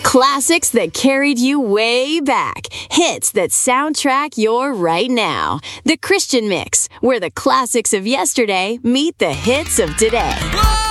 Classics that carried you way back. Hits that soundtrack your right now. The Christian Mix, where the classics of yesterday meet the hits of today.